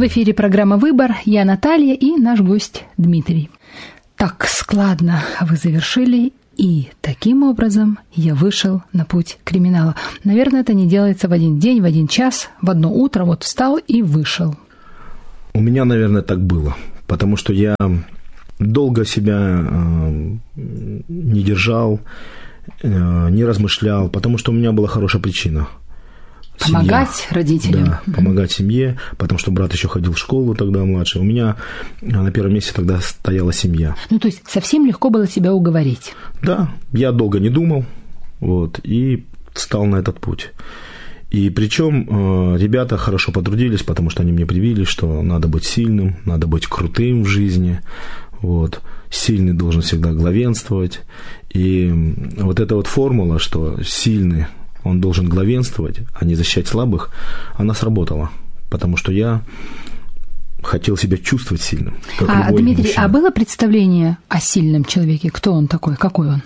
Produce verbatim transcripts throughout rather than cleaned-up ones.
В эфире программа «Выбор». Я Наталья и наш гость Дмитрий. Так складно вы завершили, и таким образом я вышел на путь криминала. Наверное, это не делается в один день, в один час, в одно утро. Вот встал и вышел. У меня, наверное, так было, потому что я долго себя э, не держал, э, не размышлял, потому что у меня была хорошая причина. Помогать Семья. родителям. Да, mm-hmm. помогать семье, потому что брат еще ходил в школу тогда младший. У меня на первом месте тогда стояла семья. Ну, то есть совсем легко было себя уговорить. Да, я долго не думал, вот, и встал на этот путь. И причем э, ребята хорошо потрудились, потому что они мне привили, что надо быть сильным, надо быть крутым в жизни. Вот. Сильный должен всегда главенствовать. И вот эта вот формула, что сильный, он должен главенствовать, а не защищать слабых, она сработала. Потому что я хотел себя чувствовать сильным. Как а, любой Дмитрий, мужчина. А было представление о сильном человеке? Кто он такой? Какой он?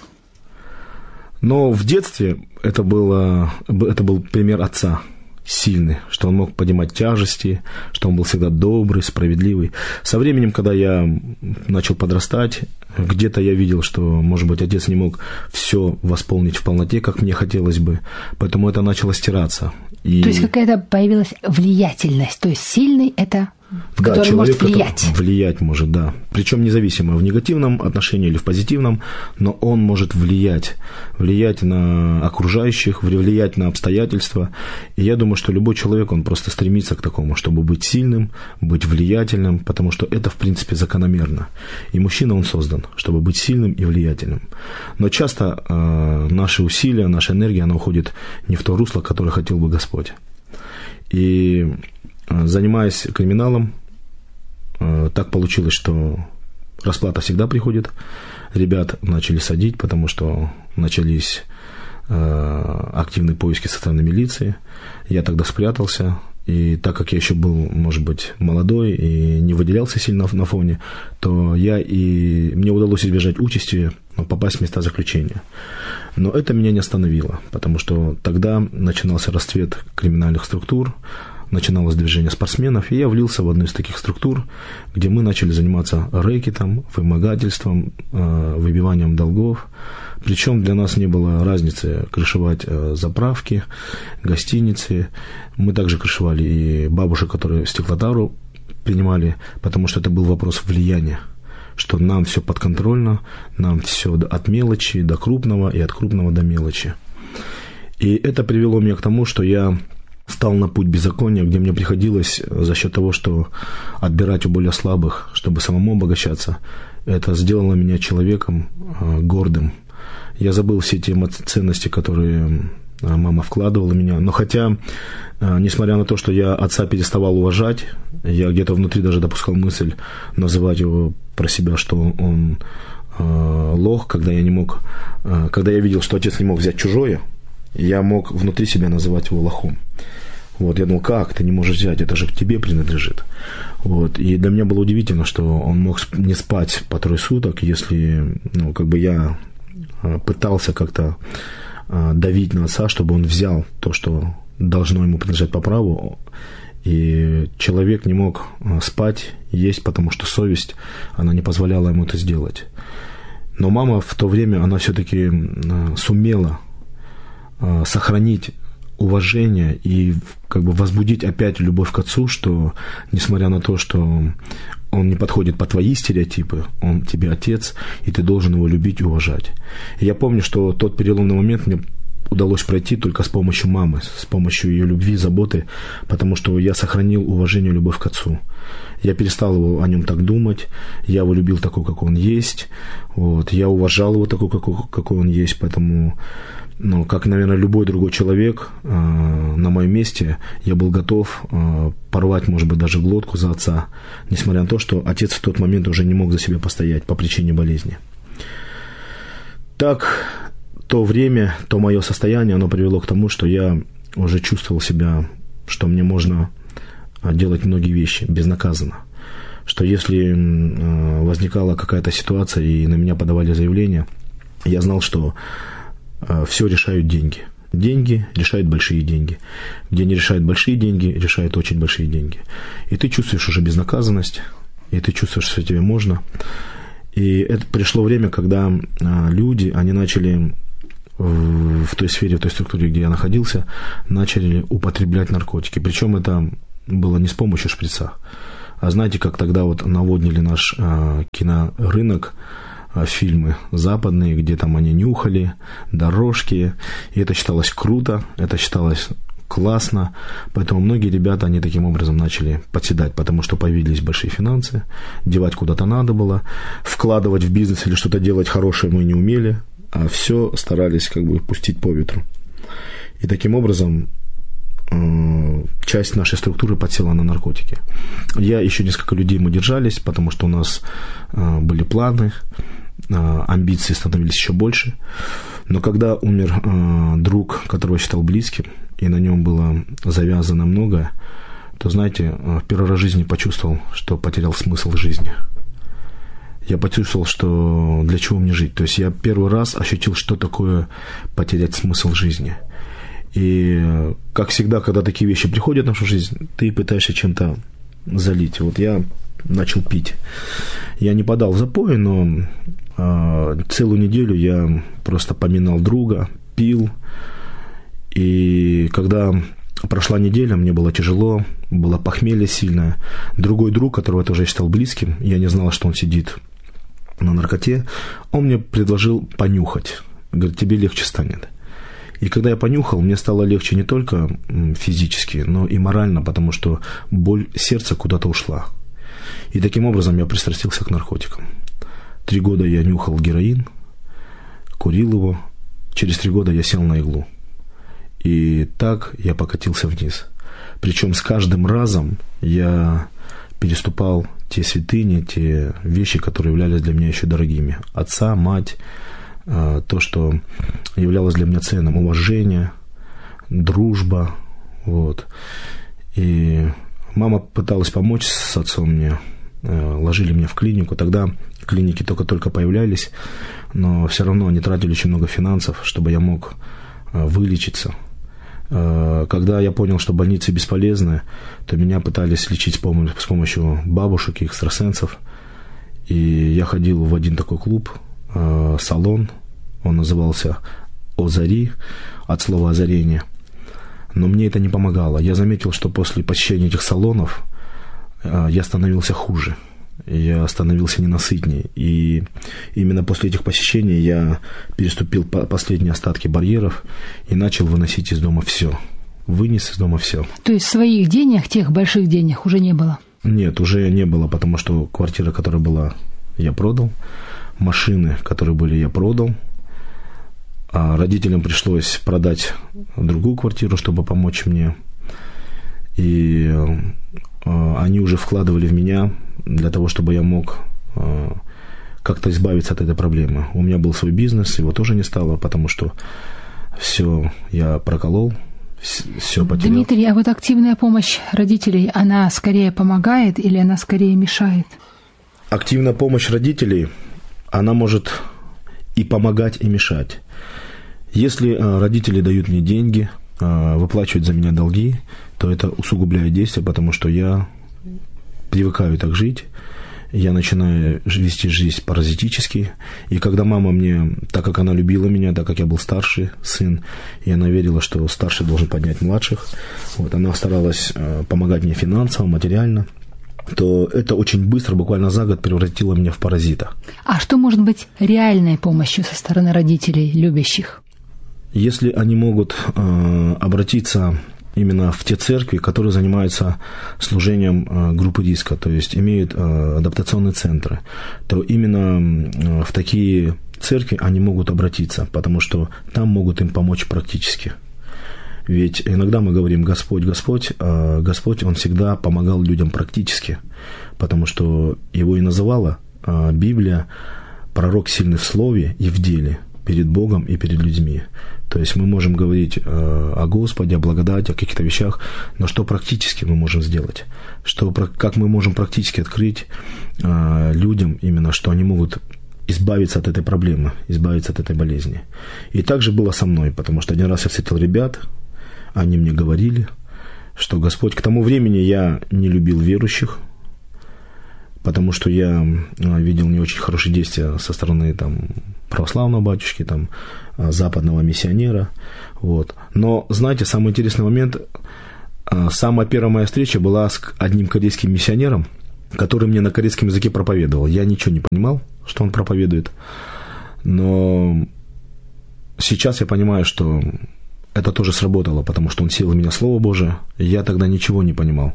Но в детстве это, было, это был пример отца. Сильный, что он мог поднимать тяжести, что он был всегда добрый, справедливый. Со временем, когда я начал подрастать, где-то я видел, что, может быть, отец не мог все восполнить в полноте, как мне хотелось бы, поэтому это начало стираться. И... То есть какая-то появилась влиятельность, то есть сильный – это... в Да, который человек, может влиять. Влиять может, да. Причем независимо, в негативном отношении или в позитивном, но он может влиять. Влиять на окружающих, влиять на обстоятельства. И я думаю, что любой человек, он просто стремится к такому, чтобы быть сильным, быть влиятельным, потому что это, в принципе, закономерно. И мужчина, он создан, чтобы быть сильным и влиятельным. Но часто э, наши усилия, наша энергия, она уходит не в то русло, которое хотел бы Господь. И... Занимаясь криминалом, так получилось, что расплата всегда приходит. Ребят начали садить, потому что начались активные поиски со стороны милиции. Я тогда спрятался. И так как я еще был, может быть, молодой и не выделялся сильно на фоне, то я и мне удалось избежать участи, попасть в места заключения. Но это меня не остановило, потому что тогда начинался расцвет криминальных структур, начиналось движение спортсменов, и я влился в одну из таких структур, где мы начали заниматься рэкетом, вымогательством, выбиванием долгов. Причем для нас не было разницы крышевать заправки, гостиницы. Мы также крышевали и бабушек, которые стеклотару принимали, потому что это был вопрос влияния, что нам все подконтрольно, нам все от мелочи до крупного и от крупного до мелочи. И это привело меня к тому, что я стал на путь беззакония, где мне приходилось за счет того, что отбирать у более слабых, чтобы самому обогащаться, это сделало меня человеком э, гордым. Я забыл все те ценности, которые мама вкладывала в меня. Но хотя, э, несмотря на то, что я отца переставал уважать, я где-то внутри даже допускал мысль называть его про себя, что он э, лох, когда я не мог, э, когда я видел, что отец не мог взять чужое, я мог внутри себя называть его лохом. Вот, я думал, как ты не можешь взять, это же тебе принадлежит. Вот, и для меня было удивительно, что он мог не спать по трое суток, если, ну, как бы я пытался как-то давить на отца, чтобы он взял то, что должно ему принадлежать по праву. И человек не мог спать, есть, потому что совесть, она не позволяла ему это сделать. Но мама в то время, она все-таки сумела сохранить уважение и как бы возбудить опять любовь к отцу, что несмотря на то, что он не подходит по твои стереотипы, он тебе отец, и ты должен его любить и уважать. И я помню, что тот переломный момент мне удалось пройти только с помощью мамы, с помощью ее любви, заботы, потому что я сохранил уважение и любовь к отцу. Я перестал его, о нем так думать, я его любил такой, как он есть, вот, я уважал его такой, какой, какой он есть, поэтому, ну, как, наверное, любой другой человек э, на моем месте, я был готов э, порвать, может быть, даже глотку за отца, несмотря на то, что отец в тот момент уже не мог за себя постоять по причине болезни. Так, то время, то мое состояние, оно привело к тому, что я уже чувствовал себя, что мне можно делать многие вещи безнаказанно. Что если э, возникала какая-то ситуация и на меня подавали заявление, я знал, что э, все решают деньги. деньги, решает большие деньги. Где не решает большие деньги, решает очень большие деньги. И ты чувствуешь уже безнаказанность, и ты чувствуешь, что тебе можно. И это пришло время, когда люди, они начали в, в той сфере, в той структуре, где я находился, начали употреблять наркотики. Причем это было не с помощью шприца. А знаете, как тогда вот наводнили наш а, кинорынок, а, фильмы западные, где там они нюхали, дорожки, и это считалось круто, это считалось классно, поэтому многие ребята, они таким образом начали подседать, потому что появились большие финансы, девать куда-то надо было, вкладывать в бизнес или что-то делать хорошее мы не умели, а все старались как бы пустить по ветру. И таким образом часть нашей структуры подсела на наркотики. Я еще несколько людей, мы держались, потому что у нас были планы, амбиции становились еще больше. Но когда умер друг, которого я считал близким, и на нем было завязано многое, то, знаете, в первый раз в жизни почувствовал, что потерял смысл жизни. Я почувствовал, что для чего мне жить. То есть я первый раз ощутил, что такое потерять смысл жизни. И, как всегда, когда такие вещи приходят в нашу жизнь, ты пытаешься чем-то залить. Вот я начал пить. Я не подал в запой, но э, целую неделю я просто поминал друга, пил. И когда прошла неделя, мне было тяжело, было похмелье сильное. Другой друг, которого я тоже считал близким, я не знал, что он сидит на наркоте, он мне предложил понюхать. Говорит, тебе легче станет. И когда я понюхал, мне стало легче не только физически, но и морально, потому что боль сердца куда-то ушла. И таким образом я пристрастился к наркотикам. Три года я нюхал героин, курил его. Через три года я сел на иглу. И так я покатился вниз. Причем с каждым разом я переступал те святыни, те вещи, которые являлись для меня еще дорогими. Отца, мать, то, что являлось для меня ценным, уважение, дружба, вот. И мама пыталась помочь с отцом мне, ложили меня в клинику, тогда клиники только-только появлялись, но все равно они тратили очень много финансов, чтобы я мог вылечиться. Когда я понял, что больницы бесполезны, то меня пытались лечить с помощью, с помощью бабушек и экстрасенсов, и я ходил в один такой клуб, салон, он назывался «Озари», от слова «озарение». Но мне это не помогало. Я заметил, что после посещения этих салонов я становился хуже, я становился ненасытнее. И именно после этих посещений я переступил последние остатки барьеров и начал выносить из дома все. Вынес из дома все. То есть своих денег, тех больших денег уже не было? Нет, уже не было, потому что квартира, которая была, я продал. Машины, которые были, я продал. А родителям пришлось продать другую квартиру, чтобы помочь мне. И э, они уже вкладывали в меня для того, чтобы я мог э, как-то избавиться от этой проблемы. У меня был свой бизнес, его тоже не стало, потому что все я проколол, все потерял. Дмитрий, а вот активная помощь родителей, она скорее помогает или она скорее мешает? Активная помощь родителей, она может и помогать, и мешать. Если родители дают мне деньги, выплачивают за меня долги, то это усугубляет действие, потому что я привыкаю так жить, я начинаю вести жизнь паразитически. И когда мама мне, так как она любила меня, так как я был старший сын, и она верила, что старший должен поднять младших, вот, она старалась помогать мне финансово, материально, то это очень быстро, буквально за год, превратило меня в паразита. А что может быть реальной помощью со стороны родителей, любящих? Если они могут э, обратиться именно в те церкви, которые занимаются служением э, группы риска, то есть имеют э, адаптационные центры, то именно э, в такие церкви они могут обратиться, потому что там могут им помочь практически. Ведь иногда мы говорим «Господь, Господь», а Господь, Он всегда помогал людям практически, потому что Его и называла Библия «пророк сильный в слове и в деле, перед Богом и перед людьми». То есть мы можем говорить о Господе, о благодати, о каких-то вещах, но что практически мы можем сделать? Что, как мы можем практически открыть людям именно, что они могут избавиться от этой проблемы, избавиться от этой болезни. И так же было со мной, потому что один раз я встретил ребят, они мне говорили, что Господь... К тому времени я не любил верующих, потому что я видел не очень хорошие действия со стороны там, православного батюшки, там, западного миссионера. Вот. Но, знаете, самый интересный момент, самая первая моя встреча была с одним корейским миссионером, который мне на корейском языке проповедовал. Я ничего не понимал, что он проповедует, но сейчас я понимаю, что это тоже сработало, потому что он сел в меня Слово Божие, и я тогда ничего не понимал.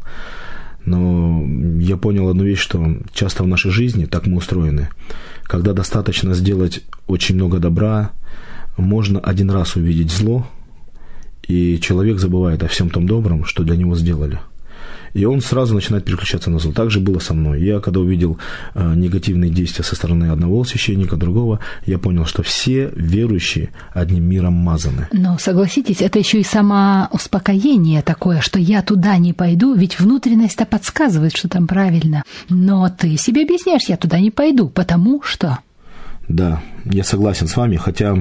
Но я понял одну вещь, что часто в нашей жизни так мы устроены. Когда достаточно сделать очень много добра, можно один раз увидеть зло, и человек забывает о всем том добром, что для него сделали. И он сразу начинает переключаться на зло. Так же было со мной. Я, когда увидел э, негативные действия со стороны одного священника, другого, я понял, что все верующие одним миром мазаны. Но, согласитесь, это еще и самоуспокоение такое, что я туда не пойду, ведь внутренность-то подсказывает, что там правильно. Но ты себе объясняешь, я туда не пойду, потому что... Да, я согласен с вами, хотя...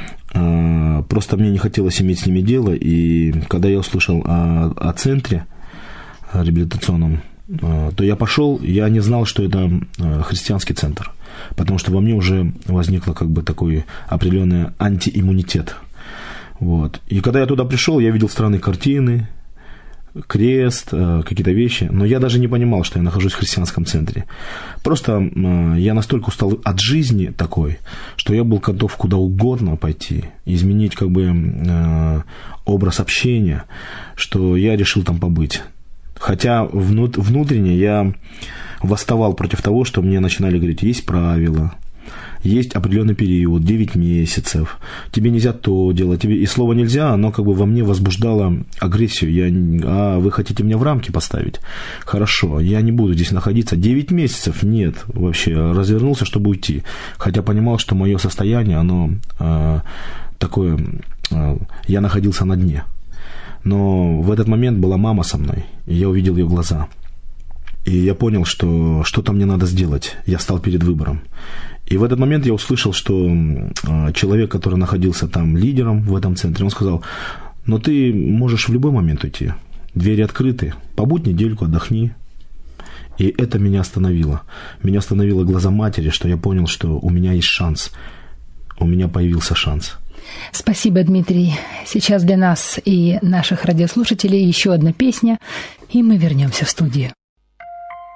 э, просто мне не хотелось иметь с ними дело, и когда я услышал о, о центре реабилитационном, то я пошел, я не знал, что это христианский центр, потому что во мне уже возникло как бы такой определенный антииммунитет. Вот. И когда я туда пришел, я видел странные картины, крест, какие-то вещи, но я даже не понимал, что я нахожусь в христианском центре. Просто я настолько устал от жизни такой, что я был готов куда угодно пойти, изменить как бы образ общения, что я решил там побыть. Хотя внутренне я восставал против того, что мне начинали говорить, есть правила, есть определенный период, девять месяцев, тебе нельзя то делать, тебе... и слово «нельзя», оно как бы во мне возбуждало агрессию. Я... А вы хотите меня в рамки поставить? Хорошо, я не буду здесь находиться. девять месяцев? Нет, вообще, развернулся, чтобы уйти. Хотя понимал, что мое состояние, оно э, такое, э, я находился на дне. Но в этот момент была мама со мной, и я увидел ее глаза. И я понял, что что-то мне надо сделать. Я стал перед выбором. И в этот момент я услышал, что человек, который находился там лидером в этом центре, он сказал, но ты можешь в любой момент уйти. Двери открыты, побудь недельку, отдохни. И это меня остановило. Меня остановило глаза матери, что я понял, что у меня есть шанс. У меня появился шанс. Спасибо, Дмитрий. Сейчас для нас и наших радиослушателей еще одна песня, и мы вернемся в студию.